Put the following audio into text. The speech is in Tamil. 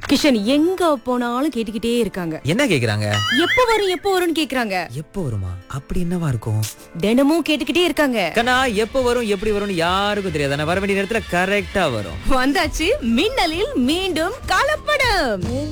கிஷன் எங்க போனாலும் கேட்டுக்கிட்டே இருக்காங்க. என்ன கேக்குறாங்க? எப்ப வரும் எப்ப வரும்னு கேக்குறாங்க. எப்போ வருமா? அப்படி என்னவா இருக்கும்? தினமும் கேட்டுக்கிட்டே இருக்காங்க. கண்ணா, எப்போ வரும் எப்படி வரும்னு யாருக்கும் தெரியாது. ஆனா வர வேண்டிய நேரத்துல கரெக்டா வரும். வந்தாச்சு மின்னலில் மீண்டும் கலப்படம்.